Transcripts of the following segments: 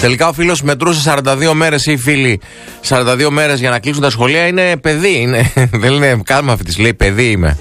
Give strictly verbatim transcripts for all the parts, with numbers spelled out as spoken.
Τελικά ο φίλος μετρούσε σαράντα δύο μέρες ή οι φίλοι σαράντα δύο μέρες για να κλείσουν τα σχολεία. Είναι παιδί, είναι, δεν είναι καν μαθητής, λέει παιδί είμαι.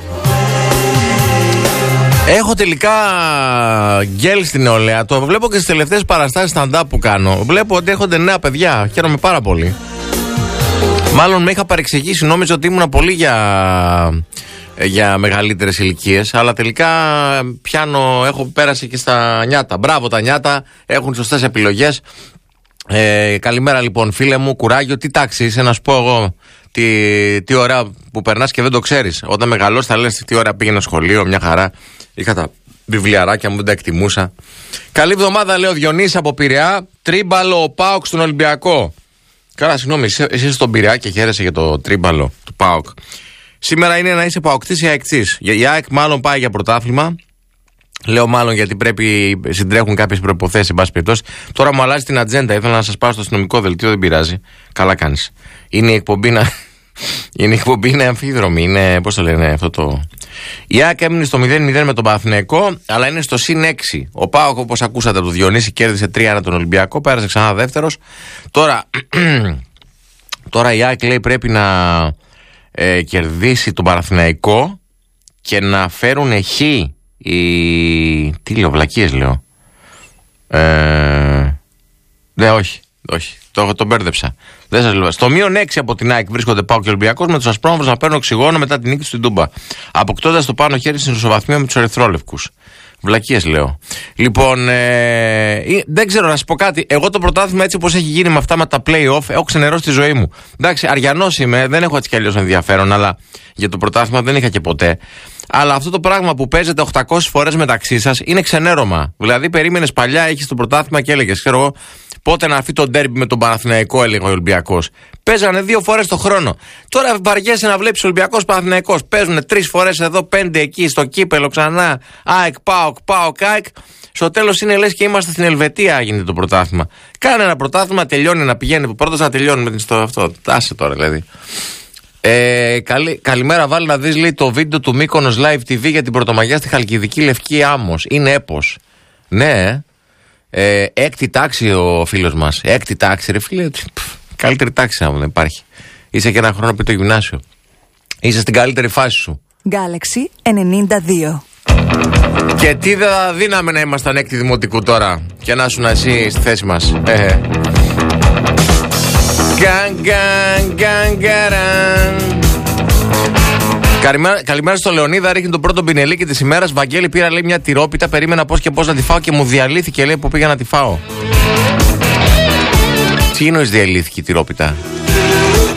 Έχω τελικά γκέλ στην νεολαία. Το βλέπω και στις τελευταίες παραστάσεις stand-up που κάνω. Βλέπω ότι έρχονται νέα παιδιά. Χαίρομαι πάρα πολύ. Μάλλον με είχα παρεξηγήσει. Νόμιζα ότι ήμουν πολύ για, για μεγαλύτερες ηλικίες. Αλλά τελικά πιάνω, έχω πέρασει και στα νιάτα. Μπράβο τα νιάτα. Έχουν σωστές επιλογές. Ε, καλημέρα λοιπόν φίλε μου. Κουράγιο. Τι τάξη είσαι να σου πω εγώ. Τι, τι ώρα που περνάς και δεν το ξέρεις. Όταν μεγαλώσεις θα λες τι ώρα πήγαινα σχολείο. Μια χαρά. Είχα τα βιβλιαράκια μου, δεν τα εκτιμούσα. Καλή εβδομάδα, λέει ο Διονύσης από Πειραιά. Τρίμπαλο ο ΠΑΟΚ στον Ολυμπιακό. Καλά, συγγνώμη, εσύ είσαι στον Πειραιά και χαίρεσαι για το τρίμπαλο του ΠΑΟΚ. Σήμερα είναι να είσαι ΠΑΟΚτής ή ΑΕΚτής. Η ΑΕΚ μάλλον πάει για πρωτάθλημα. Λέω μάλλον γιατί πρέπει, συντρέχουν κάποιες προϋποθέσεις, εν πάση περιπτώσει. Τώρα μου αλλάζει την ατζέντα. Ήθελα να σας πάω στο αστυνομικό δελτίο, δεν πειράζει. Καλά κάνεις. Είναι η εκπομπή να. Είναι η εκπομπή, είναι αμφίδρομη. Είναι, πώς το λένε αυτό το. Η ΑΕΚ έμεινε στο μηδέν μηδέν με τον Παναθηναϊκό, αλλά είναι στο συν έξι. Ο ΠΑΟΚ, όπως ακούσατε από τον Διονύση, κέρδισε τρία ένα τον Ολυμπιακό, πέρασε ξανά δεύτερος. Τώρα, τώρα η ΑΕΚ λέει πρέπει να ε, κερδίσει τον Παναθηναϊκό και να φέρουν χ. Η... Τι λέω, βλακίες λέω. Ε... Ναι, όχι, όχι. Το, το μπέρδεψα. Δεν σας λέω. Στο μείον έξι από την ΑΕΚ βρίσκονται ΠΑΟΚ και Ολυμπιακός, με τους ασπρόμαυρους να παίρνουν οξυγόνο μετά την νίκη στην Τούμπα. Αποκτώντας το πάνω χέρι στην ισοβαθμία με τους ερυθρόλευκους. Βλακίες λέω. Λοιπόν, ε, δεν ξέρω να σας πω κάτι. Εγώ το πρωτάθλημα έτσι όπως έχει γίνει με αυτά με τα play-off, έχω ξενερώσει τη ζωή μου. Εντάξει, αριανός είμαι, δεν έχω έτσι κι αλλιώς ενδιαφέρον, αλλά για το πρωτάθλημα δεν είχα και ποτέ. Αλλά αυτό το πράγμα που παίζετε οκτακόσιες φορές μεταξύ σας είναι ξενέρωμα. Δηλαδή, περίμενες παλιά, έχεις το πρωτάθλημα και έλεγες, ξέρω εγώ, πότε να έρθει το ντέρμπι με τον Παναθηναϊκό, έλεγε ο Ολυμπιακός. Παίζανε δύο φορές το χρόνο. Τώρα βαριέσαι να βλέπεις Ολυμπιακός Παναθηναϊκός. Παίζουν τρεις φορές εδώ, πέντε εκεί, στο κύπελο ξανά. ΑΕΚ, ΠΑΟΚ, ΠΑΟΚ, ΑΕΚ. Στο τέλος είναι λες και είμαστε στην Ελβετία, γίνεται το πρωτάθλημα. Κάνε ένα πρωτάθλημα, τελειώνει να πηγαίνει. Πρώτος να τελειώνει με το αυτό. Άσε τώρα δηλαδή. Ε, καλή, καλημέρα, βάλει να δεις, λέει, το βίντεο του Μύκονος Live τι βι για την Πρωτομαγιά στη Χαλκιδική Λευκή Άμμος. Είναι έπος. Ναι, ε, έκτη τάξη ο φίλος μας. Έκτη τάξη, ρε φίλε. Πφ, καλύτερη τάξη άμα δεν υπάρχει. Είσαι και ένα χρόνο πριν το γυμνάσιο. Είσαι στην καλύτερη φάση σου. Galaxy ενενήντα δύο. Και τι θα δίναμε να ήμασταν έκτη δημοτικού τώρα και να ήσουν εσύ στη θέση μας. Ε, Καλημέρα, καλημέρα στο Λεωνίδα, ρίχνει τον πρώτο πινελίκι της ημέρας. Βαγγέλη, πήρα, λέει, μια τυρόπιτα. Περίμενα πώς και πώς να τη φάω και μου διαλύθηκε, λέει, που πήγα να τη φάω. Τι είναι διαλύθηκε η τυρόπιτα?